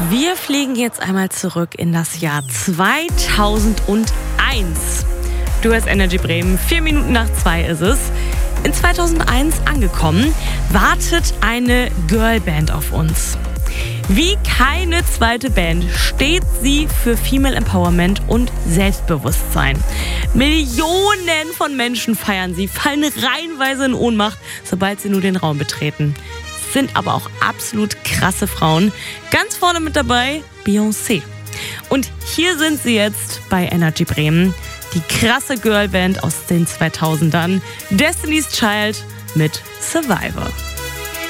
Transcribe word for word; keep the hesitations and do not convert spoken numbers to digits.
Wir fliegen jetzt einmal zurück in das Jahr zweitausendeins. Du hörst Energy Bremen, vier Minuten nach zwei ist es. In zweitausendeins angekommen, wartet eine Girlband auf uns. Wie keine zweite Band steht sie für Female Empowerment und Selbstbewusstsein. Millionen von Menschen feiern sie, fallen reihenweise in Ohnmacht, sobald sie nur den Raum betreten. Sind aber auch absolut krasse Frauen. Ganz vorne mit dabei Beyoncé. Und hier sind sie jetzt bei Energy Bremen. Die krasse Girlband aus den zweitausendern. Destiny's Child mit Survivor.